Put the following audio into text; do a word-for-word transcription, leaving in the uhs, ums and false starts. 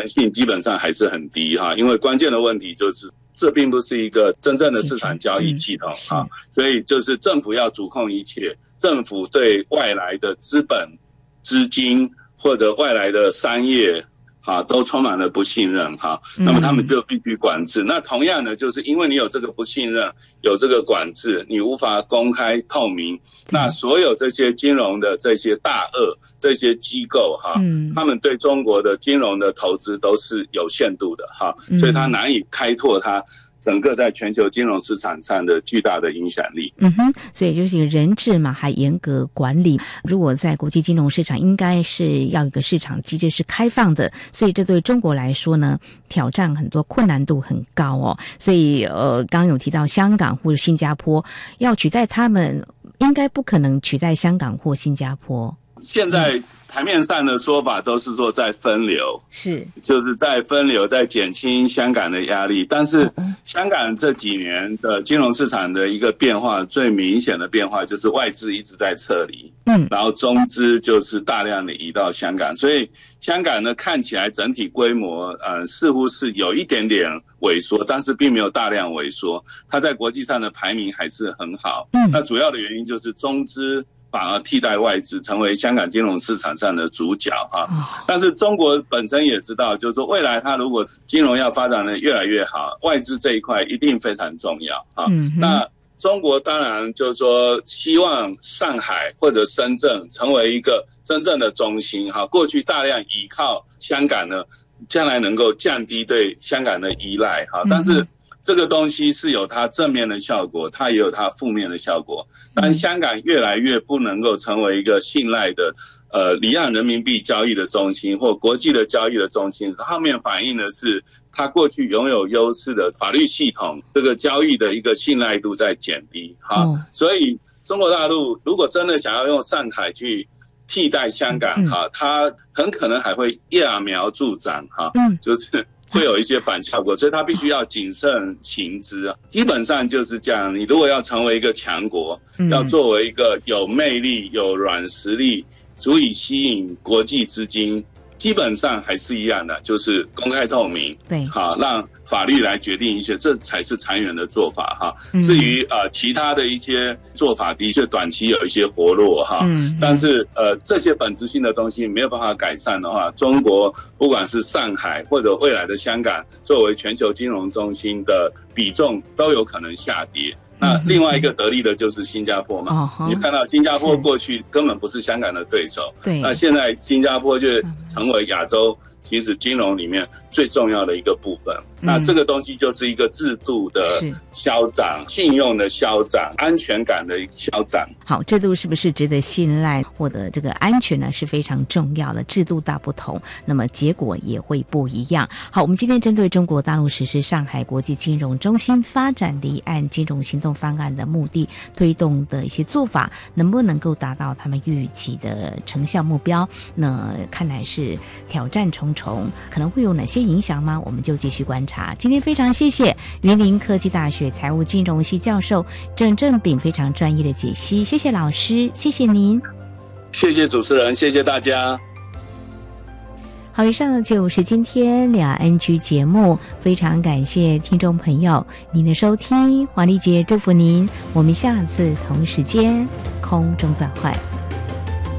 能性基本上还是很低哈，因为关键的问题就是这并不是一个真正的市场交易系统哈、嗯，所以就是政府要主控一切，政府对外来的资本、资金或者外来的商业啊，都充满了不信任哈，那么他们就必须管制。嗯、那同样的，就是因为你有这个不信任，有这个管制，你无法公开透明，那所有这些金融的这些大鳄、这些机构哈，嗯、他们对中国的金融的投资都是有限度的哈，所以它难以开拓它整个在全球金融市场上的巨大的影响力。 嗯哼，所以就是人治嘛，还严格管理。如果在国际金融市场，应该是要有一个市场机制是开放的，所以这对中国来说呢，挑战很多，困难度很高哦。所以呃，刚刚有提到香港或者新加坡要取代他们，应该不可能取代香港或新加坡。 现在台面上的说法都是说在分流， 是就是在分流，在减轻香港的压力。但是香港这几年的金融市场的一个变化，最明显的变化就是外资一直在撤离，嗯，然后中资就是大量的移到香港，所以香港呢看起来整体规模呃似乎是有一点点萎缩，但是并没有大量萎缩，它在国际上的排名还是很好。嗯，那主要的原因就是中资反而替代外资成为香港金融市场上的主角哈，但是中国本身也知道，就是说未来它如果金融要发展的越来越好，外资这一块一定非常重要哈。嗯、那中国当然就是说希望上海或者深圳成为一个真正的中心哈，过去大量依靠香港呢，将来能够降低对香港的依赖哈，但是这个东西是有它正面的效果，它也有它负面的效果。但香港越来越不能够成为一个信赖的呃离岸人民币交易的中心或国际的交易的中心，后面反映的是它过去拥有优势的法律系统，这个交易的一个信赖度在减低哈。嗯、所以中国大陆如果真的想要用上海去替代香港哈，它很可能还会揠苗助长哈，就是会有一些反效果，所以他必须要谨慎行之啊。基本上就是这样，你如果要成为一个强国，嗯、要作为一个有魅力、有软实力、足以吸引国际资金，基本上还是一样的，就是公开透明， 对， 好让法律来决定一切，这才是长远的做法哈。嗯、至于呃其他的一些做法，的确短期有一些活络哈，嗯、但是呃这些本质性的东西没有办法改善的话，中国不管是上海或者未来的香港，作为全球金融中心的比重都有可能下跌。那另外一个得利的就是新加坡嘛，嗯、你看到新加坡过去根本不是香港的对手，对，那现在新加坡就成为亚洲其实金融里面最重要的一个部分。嗯、那这个东西就是一个制度的消长、信用的消长、安全感的消长。 好，制度是不是值得信赖？我的这个安全呢是非常重要的，制度大不同，那么结果也会不一样。好，我们今天针对中国大陆实施上海国际金融中心发展离岸金融行动方案的目的，推动的一些做法，能不能够达到他们预期的成效目标？那看来是挑战重重，可能会有哪些影响吗？我们就继续观察。今天非常谢谢云林科技大学财务金融系教授郑正秉非常专业的解析，谢谢老师，谢谢您。 谢谢主持人，谢谢大家。 好，以上就是今天两岸居节目，非常感谢听众朋友您的收听，黄丽姐祝福您，我们下次同时间空中再会。